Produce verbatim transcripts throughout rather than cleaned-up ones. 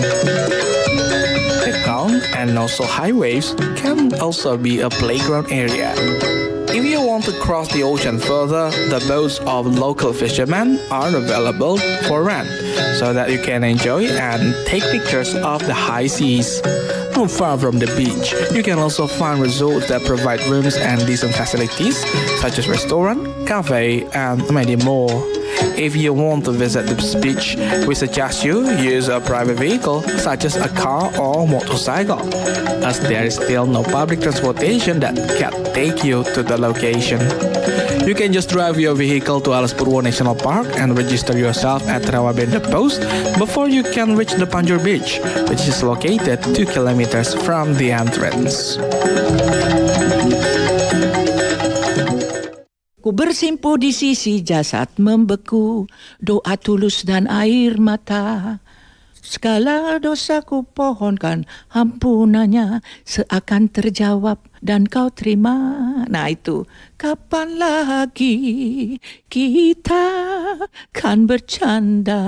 The calm and also high waves can also be a playground area. If you want to cross the ocean further, the boats of local fishermen are available for rent, so that you can enjoy and take pictures of the high seas. Not far from the beach, you can also find resorts that provide rooms and decent facilities, such as restaurant, cafe, and many more. If you want to visit the beach, we suggest you use a private vehicle such as a car or motorcycle, as there is still no public transportation that can take you to the location. You can just drive your vehicle to Alas Purwo National Park and register yourself at Rawabenda Post before you can reach the Panjur Beach, which is located two kilometers from the entrance. Ku bersimpu di sisi jasad membeku, doa tulus dan air mata. Segala dosaku pohonkan ampunannya seakan terjawab dan kau terima. Nah itu, kapan lagi kita kan bercanda.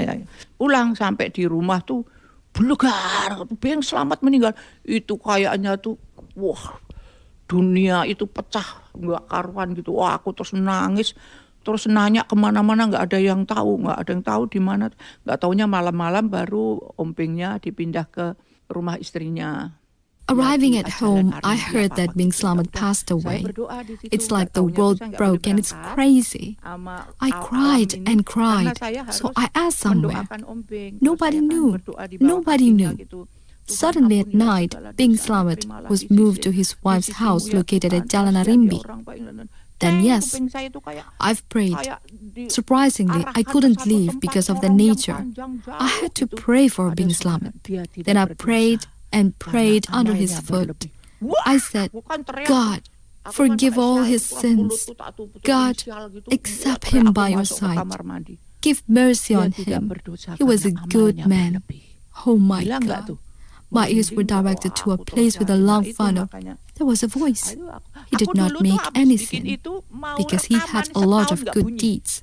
Ulang sampai di rumah tuh belegar, Beng Slamet meninggal. Itu kayaknya tuh, wah, dunia itu pecah, nggak karuan gitu. Wah, aku terus nangis, terus nanya kemana-mana, nggak ada yang tahu, nggak ada yang tahu di mana. Nggak taunya malam-malam baru ompengnya dipindah ke rumah istrinya. Arriving at home, I heard that Beng Slamet passed away. It's like the world broke and it's crazy. I cried and cried, so I asked somewhere. Nobody knew. Nobody knew. Suddenly at night, Beng Slamet was moved to his wife's house located at Jalan Arimbi. Then yes, I've prayed. Surprisingly, I couldn't leave because of the nature. I had to pray for Beng Slamet. Then I prayed and prayed under his foot. I said, God, forgive all his sins. God, accept him by your side. Give mercy on him. He was a good man. Oh my God. My ears were directed to a place with a long funnel. There was a voice. He did not make any sin because he had a lot of good deeds.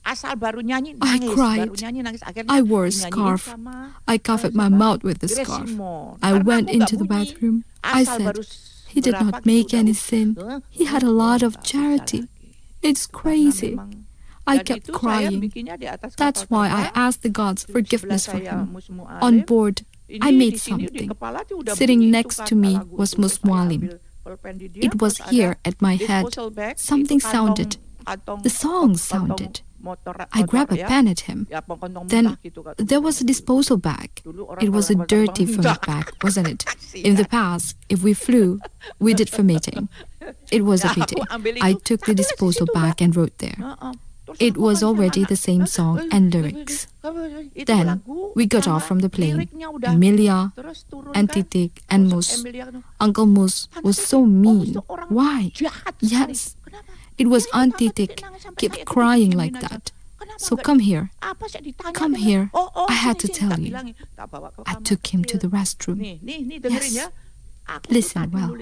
I cried. I wore a scarf. I covered my mouth with the scarf. I went into the bathroom. I said, he did not make any sin. He had a lot of charity. It's crazy. I kept crying. That's why I asked the gods forgiveness for him. On board, I made something. Sitting next to me was Mus Mualim. It was here at my head. Something sounded. The song sounded. I grabbed a pen at him. Then there was a disposal bag. It was a dirty ferment bag, wasn't it? In the past, if we flew, we did fermenting. It was a pity. I took the disposal bag and wrote there. It was already the same song and lyrics. Then we got off from the plane. Emilia, and Titik, and Mus. Uncle Mus was so mean. Why? Yes, it was Aunt Titik kept crying like that. So come here. Come here. I had to tell you. I took him to the restroom. Yes. Listen well.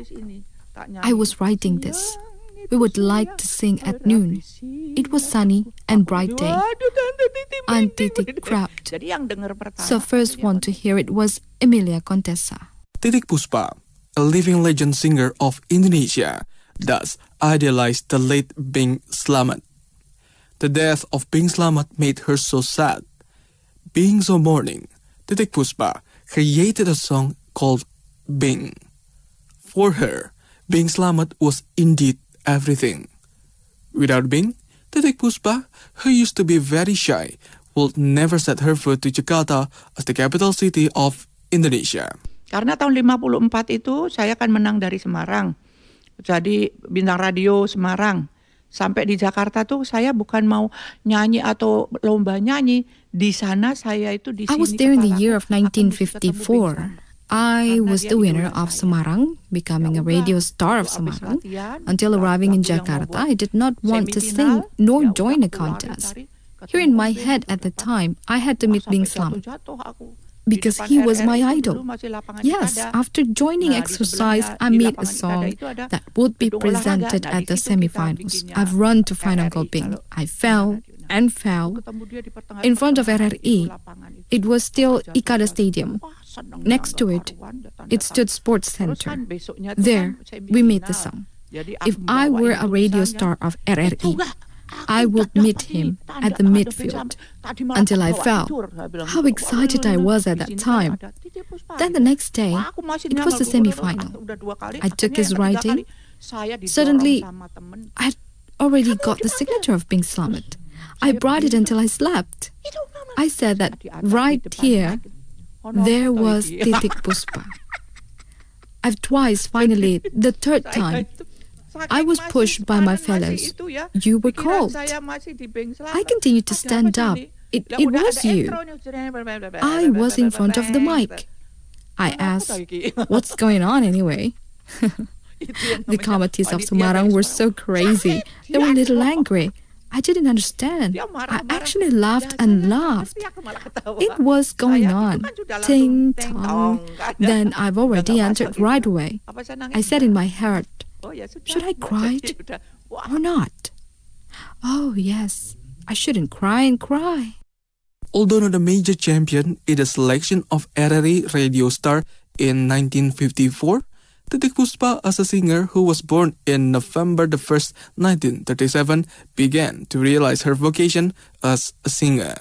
I was writing this. We would like to sing at noon. It was sunny and bright day. Aunt Titik grabbed. So first one to hear it was Emilia Contessa. Titiek Puspa, a living legend singer of Indonesia, thus idealized the late Beng Slamet. The death of Beng Slamet made her so sad. Being so mourning, Titiek Puspa created a song called Beng. For her, Beng Slamet was indeed everything. Without Beng, Titiek Puspa, who used to be very shy, would never set her foot to Jakarta as the capital city of Indonesia. Karena tahun lima puluh empat itu saya kan menang dari Semarang. Jadi bintang radio Semarang. Sampai di Jakarta tuh saya bukan mau nyanyi atau lomba nyanyi. Di sana saya itu di sini. I was there in the year of nineteen fifty-four. I was the winner of Semarang, becoming a radio star of Semarang. Until arriving in Jakarta, I did not want to sing nor join a contest. Here in my head at the time, I had to meet Beng Slamet because he was my idol. Yes, after joining exercise, I made a song that would be presented at the semifinals. I've run to find Uncle Beng. I fell, and fell in front of R R E. It was still Ikada Stadium. Next to it, it stood Sports Center. There, we made the song. If I were a radio star of R R E, I would meet him at the midfield until I fell. How excited I was at that time. Then the next day, it was the semi-final. I took his writing. Suddenly, I had already got the signature of Bing Slamet. I brought it until I slept. I said that right here, there was Titik Puspa. I've twice, finally, the third time, I was pushed by my fellows. You were called. I continued to stand up. It, it was you. I was in front of the mic. I asked, what's going on anyway? The committees of Semarang were so crazy. They were a little angry. I didn't understand. I actually laughed and laughed. It was going on. Ting tong. Then I've already answered right away. I said in my heart, should I cry or not? Oh yes, I shouldn't cry and cry. Although not a major champion in the selection of R R E Radio Star in nineteen fifty-four, Titik Puspa, as a singer who was born in November the first, nineteen thirty-seven, began to realize her vocation as a singer.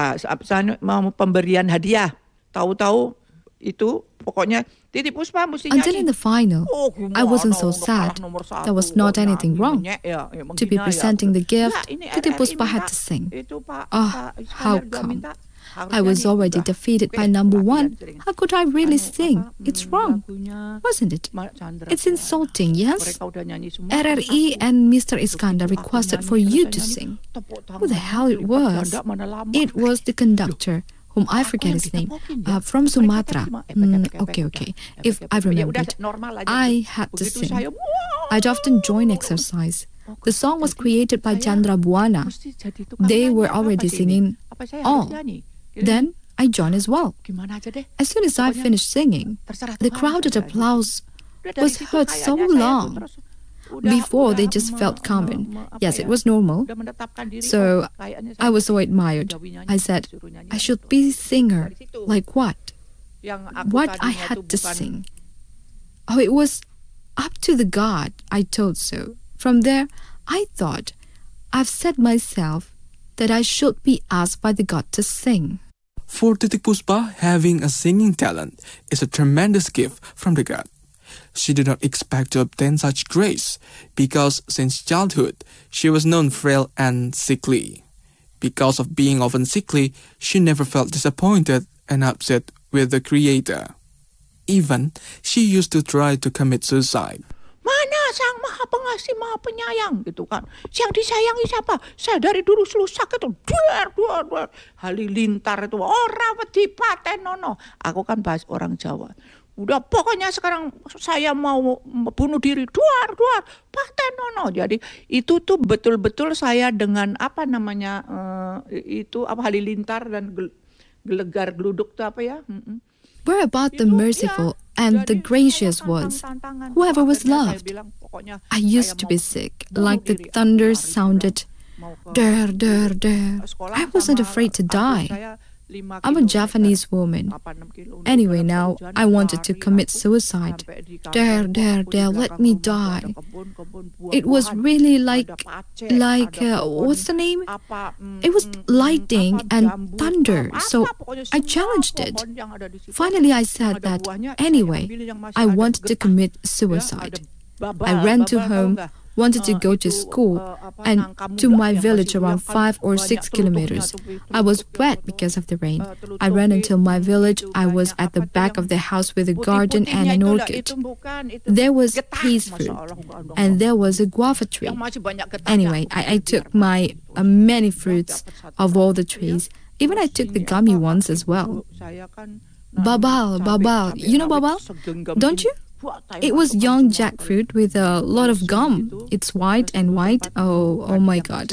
Mau pemberian hadiah, tahu-tahu itu pokoknya Titik Puspa mesti nyanyi. Until in the final, I wasn't so sad. There was not anything wrong. To be presenting the gift, Titik Puspa had to sing. Oh, how come? I was already defeated by number one. How could I really sing? It's wrong, wasn't it? It's insulting, yes? R R E and Mister Iskandar requested for you to sing. Who the hell it was? It was the conductor, whom I forget his name, uh, from Sumatra. Mm, okay, okay. If I remember it, I had to sing. I'd often join exercise. The song was created by Chandra Buana. They were already singing all. Then I joined as well. As soon as I finished singing, the crowded applause was heard so long. Before, they just felt common. Yes, it was normal. So I was so admired. I said, I should be a singer. Like what? What I had to sing. Oh, it was up to the God, I told so. From there, I thought, I've said myself that I should be asked by the God to sing. For Titik Puspa, having a singing talent is a tremendous gift from the God. She did not expect to obtain such grace because since childhood, she was known frail and sickly. Because of being often sickly, she never felt disappointed and upset with the Creator. Even, she used to try to commit suicide. Mana Sang Maha Pengasih, Maha Penyayang, gitu kan. Yang disayangi siapa? Saya dari dulu selusak itu, duar, duar, duar. Halilintar itu, ora wedi patenono. Aku kan bahas orang Jawa. Udah pokoknya sekarang saya mau bunuh diri, duar, duar, patenono. Jadi itu tuh betul-betul saya dengan apa namanya, uh, itu apa Halilintar dan gelegar geluduk tuh apa ya? Mm-mm. Where about the merciful and the gracious was, whoever was loved. I used to be sick, like the thunder sounded, der, der, der. I wasn't afraid to die. I'm a Japanese woman. Anyway, now I wanted to commit suicide. There, there, there, let me die. It was really like, like, uh, what's the name? It was lightning and thunder, so I challenged it. Finally, I said that, anyway, I wanted to commit suicide. I ran to home, wanted to go to school and to my village around five or six kilometers. I was wet because of the rain. I ran until my village. I was at the back of the house with a garden and an orchid. There was peas fruit and there was a guava tree. Anyway, I, I took my uh, many fruits of all the trees. Even I took the gummy ones as well. Babal, babal. You know babal? Don't you? It was young jackfruit with a lot of gum. It's white and white. Oh, oh my God.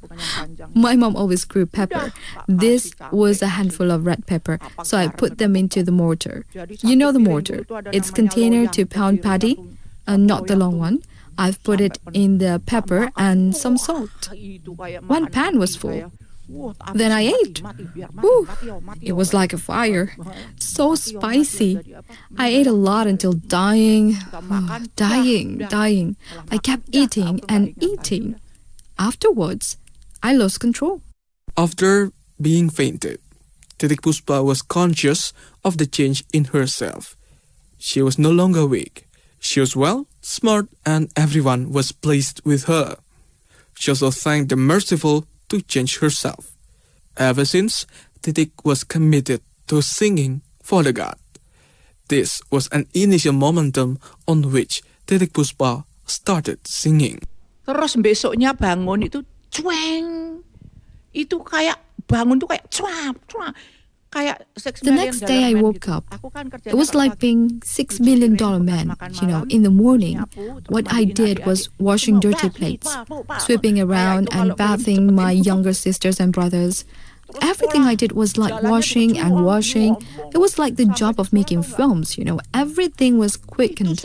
My mom always grew pepper. This was a handful of red pepper, so I put them into the mortar. You know the mortar. It's container to pound paddy, uh, not the long one. I've put it in the pepper and some salt. One pan was full. Then I ate. Whew, it was like a fire. So spicy. I ate a lot until dying. Oh, dying, dying. I kept eating and eating. Afterwards, I lost control. After being fainted, Titik Puspa was conscious of the change in herself. She was no longer weak. She was well, smart, and everyone was pleased with her. She also thanked the merciful to change herself. Ever since, Titik was committed to singing for the God. This was an initial momentum on which Titik Puspa started singing. Terus besoknya bangun itu cueng. Itu kayak bangun tuh kayak cuap, cuap. The next day I woke up. It was like being six million dollar man. You know, in the morning, what I did was washing dirty plates, sweeping around and bathing my younger sisters and brothers. Everything I did was like washing and washing. It was like the job of making films, you know. Everything was quickened.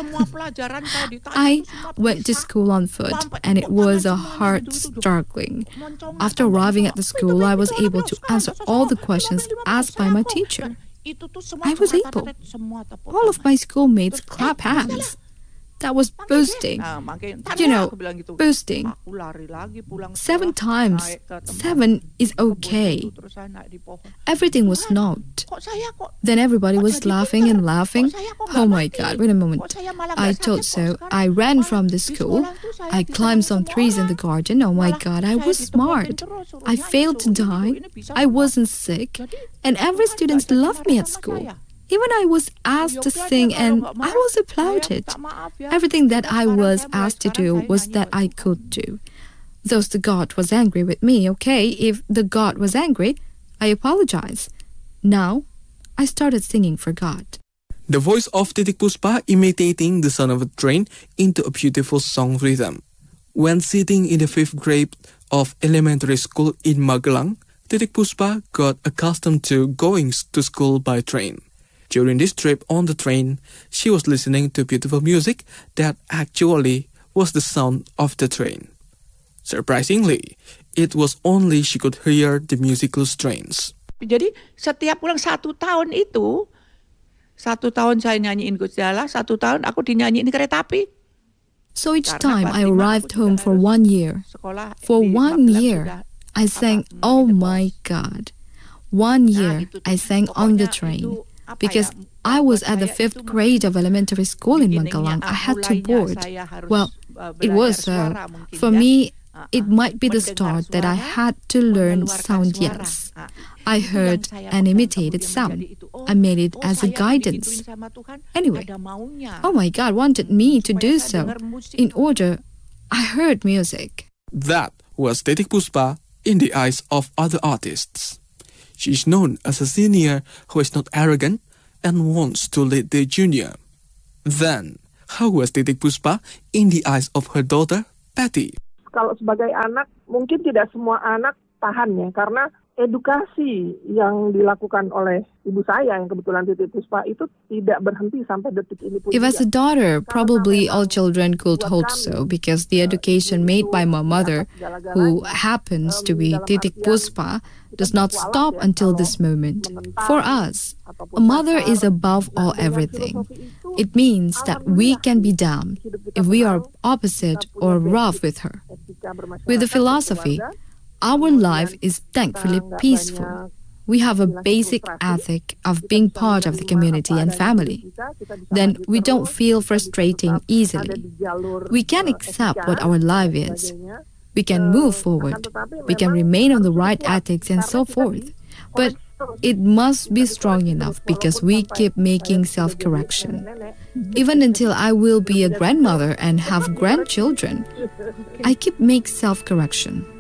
I went to school on foot, and it was a hard struggling. After arriving at the school, I was able to answer all the questions asked by my teacher. I was able. All of my schoolmates clap hands. That was boosting. You know, boosting. Seven times. Seven is okay. Everything was not. Then everybody was laughing and laughing. Oh my God, wait a moment. I thought so. I ran from the school. I climbed some trees in the garden. Oh my God, I was smart. I failed to die. I wasn't sick. And every student loved me at school. Even I was asked to sing and I was applauded. Everything that I was asked to do was that I could do. Thus the God was angry with me, okay? If the God was angry, I apologize. Now, I started singing for God. The voice of Titik Puspa imitating the sound of a train into a beautiful song rhythm. When sitting in the fifth grade of elementary school in Magelang, Titik Puspa got accustomed to going to school by train. During this trip on the train, she was listening to beautiful music that actually was the sound of the train. Surprisingly, it was only she could hear the musical strains. Jadi setiap pulang satu tahun itu, satu tahun saya nyanyiin Gusti Allah, satu tahun aku dinyanyiin kereta api. So each time I arrived home for one year, for one year, I sang, "Oh my God." One year I sang on the train. Because I was at the fifth grade of elementary school in Magelang, I had to board. Well, it was so. For me, it might be the start that I had to learn sound yes. I heard and imitated sound. I made it as a guidance. Anyway, oh my God wanted me to do so. In order, I heard music. That was Titik Puspa in the eyes of other artists. She is known as a senior who is not arrogant and wants to lead the junior. Then, how was Titik Puspa in the eyes of her daughter, Patty? Kalau sebagai anak, mungkin tidak semua anak tahan ya, karena edukasi yang dilakukan oleh ibu saya yang kebetulan Titik Puspa itu tidak berhenti sampai detik ini pun. If as a daughter, probably all children could hope so, because the education made by my mother, who happens to be Titik Puspa, does not stop until this moment. For us, a mother is above all everything. It means that we can be down if we are opposite or rough with her. With the philosophy, our life is thankfully peaceful. We have a basic ethic of being part of the community and family. Then we don't feel frustrating easily. We can accept what our life is. We can move forward. We can remain on the right ethics and so forth. But it must be strong enough because we keep making self-correction. Even until I will be a grandmother and have grandchildren, I keep making self-correction.